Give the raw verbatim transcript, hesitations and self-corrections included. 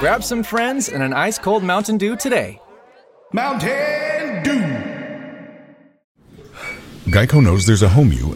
Grab some friends and an ice-cold Mountain Dew today. Mountain Dew! Geico knows there's a home you